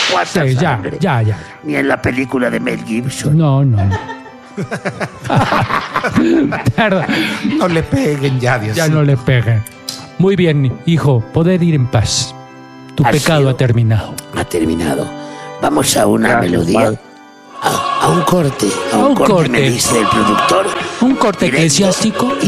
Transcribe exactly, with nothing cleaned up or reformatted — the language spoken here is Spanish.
cuánta Sí, ya, sangre. ya, ya. Ni en la película de Mel Gibson. No, no, no. Perdón, No le peguen ya, Dios. ya no le peguen. Muy bien, hijo, poder ir en paz. Tu Ha pecado sido- ha terminado. Ha terminado. Vamos a una Gracias, melodía. padre. A, a un corte. A A un, un corte, corte. me dice el productor. Un corte Directo eclesiástico. y